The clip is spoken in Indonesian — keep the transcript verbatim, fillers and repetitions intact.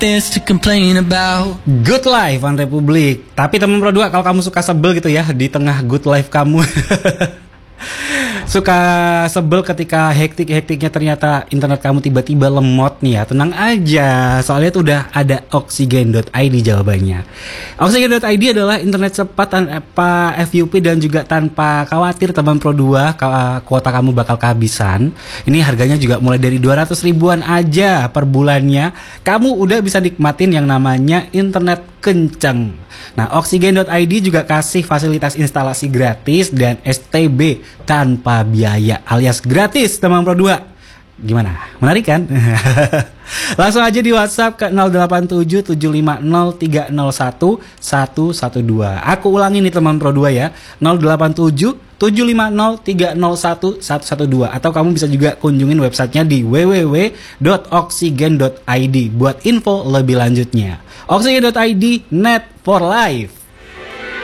There's to complain about. Good Life on Republik. Tapi teman Pro dua, kalau kamu suka sebel gitu ya di tengah good life kamu, suka sebel ketika hektik-hektiknya ternyata internet kamu tiba-tiba lemot nih ya, tenang aja, soalnya itu udah ada Oksigen dot I D jawabannya. Oksigen dot I D adalah internet cepat tanpa F U P dan juga tanpa khawatir teman Pro dua kuota kamu bakal kehabisan. Ini harganya juga mulai dari dua ratus ribuan aja per bulannya. Kamu udah bisa nikmatin yang namanya internet kenceng. Nah, Oksigen dot I D juga kasih fasilitas instalasi gratis dan S T B tanpa biaya alias gratis teman Pro dua. Gimana? Menarik kan? Langsung aja di WhatsApp ke nol delapan tujuh tujuh lima nol tiga nol satu satu satu dua. Aku ulangi nih teman Pro dua ya. nol delapan tujuh tujuh lima nol tiga nol satu satu satu dua, atau kamu bisa juga kunjungin websitenya di w w w dot oksigen dot i d buat info lebih lanjutnya. Oksigen dot I D, net for life.